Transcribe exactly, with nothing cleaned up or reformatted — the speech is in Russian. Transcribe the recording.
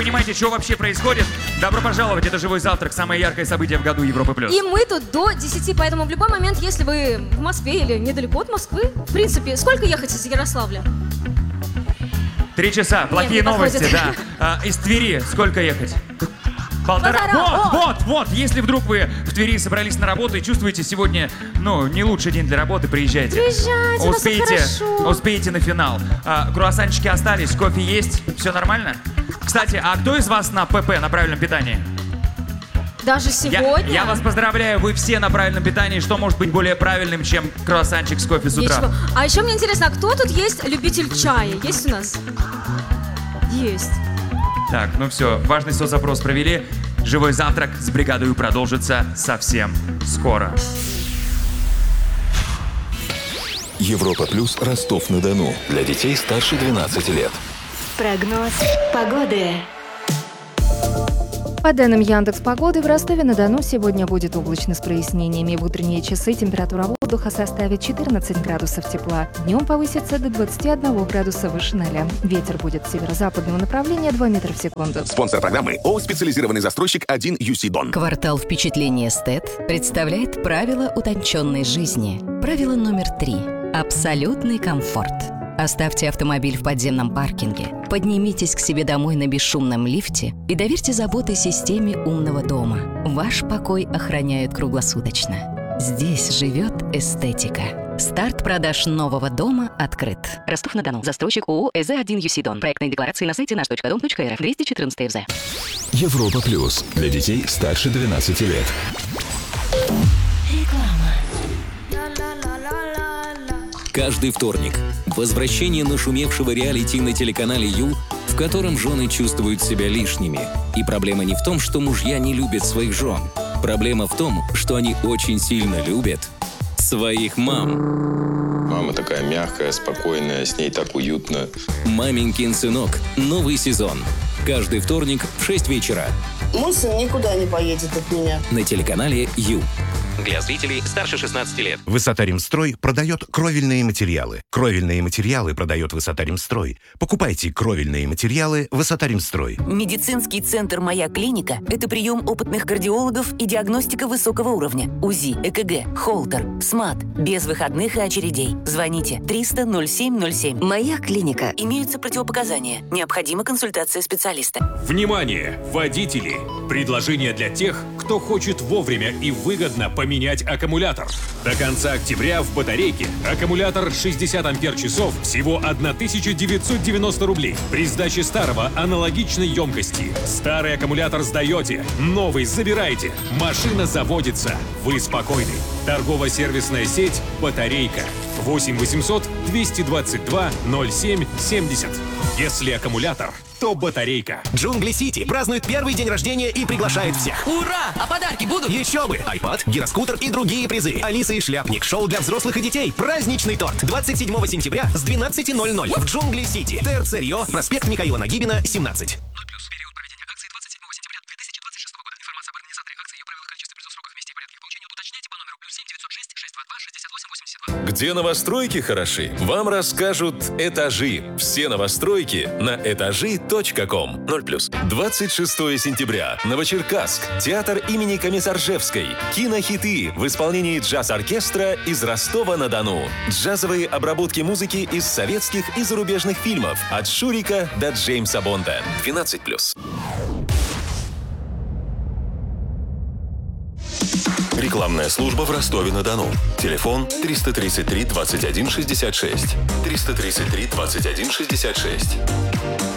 понимаете, что вообще происходит? Добро пожаловать, это «Живой завтрак», самое яркое событие в году Европы плюс. И мы тут до десяти, поэтому в любой момент, если вы в Москве или недалеко от Москвы, в принципе, сколько ехать из Ярославля? Три часа, плохие не новости, подходит. да. А, из Твери сколько ехать? Полтора. Полтора. Вот, О! вот, вот. Если вдруг вы в Твери собрались на работу и чувствуете сегодня, ну, не лучший день для работы, приезжайте. Приезжайте, у нас успеете, хорошо. успеете на финал. А, круассанчики остались, кофе есть, все нормально? Кстати, а кто из вас на ПП, на правильном питании? Даже Я, сегодня? я вас поздравляю, вы все на правильном питании. Что может быть более правильным, чем круассанчик с кофе с утра? Ничего. А еще мне интересно, а кто тут есть любитель чая? Есть у нас? Есть. Так, ну все, важный соцопрос провели. «Живой завтрак» с бригадой продолжится совсем скоро. Европа плюс Ростов-на-Дону. Для детей старше двенадцати лет. Прогноз погоды. По данным Яндекс.Погоды, в Ростове-на-Дону сегодня будет облачно с прояснениями. В утренние часы температура воздуха составит четырнадцать градусов тепла. Днем повысится до двадцати одного градуса выше ноля. Ветер будет северо-западного направления два метра в секунду. Спонсор программы ООО «Специализированный застройщик один ю си Дон». Квартал впечатлений эстет представляет правила утонченной жизни. Правило номер три. Абсолютный комфорт. Оставьте автомобиль в подземном паркинге, поднимитесь к себе домой на бесшумном лифте и доверьте заботы системе умного дома. Ваш покой охраняют круглосуточно. Здесь живет эстетика. Старт продаж нового дома открыт. Ростов-на-Дону. Застройщик ООО «ЭЗ один ю си Дон». Проектные декларации на сайте наш точка дом точка эр эф. двести четырнадцать ФЗ. Европа плюс. Для детей старше двенадцати лет. Каждый вторник возвращение нашумевшего реалити на телеканале Ю, в котором жены чувствуют себя лишними. И проблема не в том, что мужья не любят своих жен. Проблема в том, что они очень сильно любят своих мам. Мама такая мягкая, спокойная, с ней так уютно. «Маменькин сынок». Новый сезон. Каждый вторник в шесть вечера. Мой сын никуда не поедет от меня. На телеканале Ю. Для зрителей старше шестнадцати лет. Высота-Ремстрой продает кровельные материалы. Кровельные материалы продает Высота-Ремстрой. Покупайте кровельные материалы Высота-Ремстрой. Медицинский центр «Моя клиника» — это прием опытных кардиологов и диагностика высокого уровня. УЗИ, ЭКГ, холтер, СМАТ. Без выходных и очередей. Звоните триста ноль семь ноль семь. «Моя клиника». Имеются противопоказания. Необходима консультация специалиста. Внимание, водители! Предложение для тех, кто хочет вовремя и выгодно поменять аккумулятор. До конца октября в батарейке аккумулятор шестьдесят ампер-часов всего тысяча девятьсот девяносто рублей. При сдаче старого аналогичной емкости. Старый аккумулятор сдаете, новый забираете. Машина заводится. Вы спокойны. Торгово-сервисная сеть «Батарейка». восемь восемьсот двести двадцать два ноль семь семьдесят. Если аккумулятор, то батарейка. Джунгли Сити празднует первый день рождения и приглашает всех. Ура! А подарки будут? Еще бы! айпад, гироскутер и другие призы. Алиса и Шляпник. Шоу для взрослых и детей. Праздничный торт. двадцать седьмого сентября с двенадцати ноль-ноль в Джунгли Сити. ТРЦ Рио, проспект Михаила Нагибина, семнадцать. Где новостройки хороши, вам расскажут «Этажи». Все новостройки на этажи точка ком. ноль плюс. двадцать шестого сентября. Новочеркасск. Театр имени Комиссаржевской. Кинохиты в исполнении джаз-оркестра из Ростова-на-Дону. Джазовые обработки музыки из советских и зарубежных фильмов. От Шурика до Джеймса Бонда. двенадцать плюс. Рекламная служба в Ростове-на-Дону. Телефон триста тридцать три двадцать один шестьдесят шесть. триста тридцать три двадцать один шестьдесят шесть.